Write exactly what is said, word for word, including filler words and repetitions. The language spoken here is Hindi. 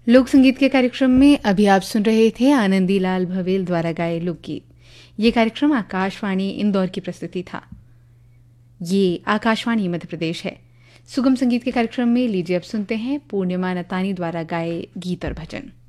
लोक संगीत के कार्यक्रम में अभी आप सुन रहे थे आनंदी लाल भवेल द्वारा गाए लोकगीत। ये कार्यक्रम आकाशवाणी इंदौर की प्रस्तुति था। ये आकाशवाणी मध्य प्रदेश है। सुगम संगीत के कार्यक्रम में लीजिए अब सुनते हैं पूर्णिमा नतानी द्वारा गाए गीत और भजन।